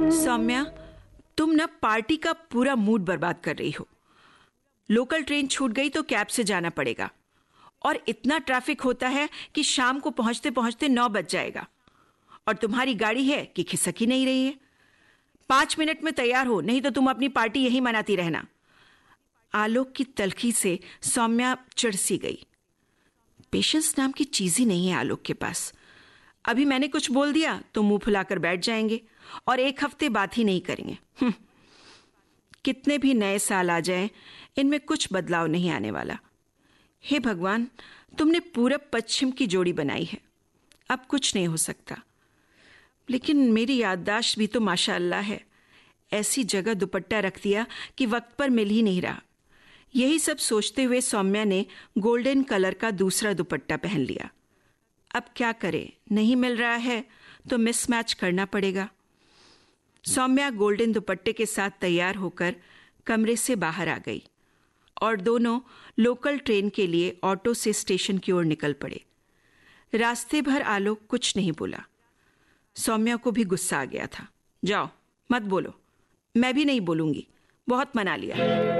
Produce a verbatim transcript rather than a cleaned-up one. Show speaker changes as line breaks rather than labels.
सौम्या, तुम ना पार्टी का पूरा मूड बर्बाद कर रही हो। लोकल ट्रेन छूट गई तो कैब से जाना पड़ेगा, और इतना ट्रैफिक होता है कि शाम को पहुंचते पहुंचते नौ बज जाएगा। और तुम्हारी गाड़ी है कि खिसक ही नहीं रही है। पांच मिनट में तैयार हो, नहीं तो तुम अपनी पार्टी यहीं मनाती रहना। आलोक की तलखी से सौम्या चिढ़-सी गई। पेशेंस नाम की चीज ही नहीं है आलोक के पास। अभी मैंने कुछ बोल दिया तो मुंह फुलाकर बैठ जाएंगे और एक हफ्ते बात ही नहीं करेंगे। कितने भी नए साल आ जाएं, इनमें कुछ बदलाव नहीं आने वाला। हे भगवान, तुमने पूरब पश्चिम की जोड़ी बनाई है, अब कुछ नहीं हो सकता। लेकिन मेरी याददाश्त भी तो माशाअल्लाह है। ऐसी जगह दुपट्टा रख दिया कि वक्त पर मिल ही नहीं रहा। यही सब सोचते हुए सौम्या ने गोल्डन कलर का दूसरा दुपट्टा पहन लिया। अब क्या करे, नहीं मिल रहा है तो मिसमैच करना पड़ेगा। सौम्या गोल्डन दुपट्टे के साथ तैयार होकर कमरे से बाहर आ गई और दोनों लोकल ट्रेन के लिए ऑटो से स्टेशन की ओर निकल पड़े। रास्ते भर आलोक कुछ नहीं बोला। सौम्या को भी गुस्सा आ गया था। जाओ, मत बोलो। मैं भी नहीं बोलूंगी, बहुत मना लिया।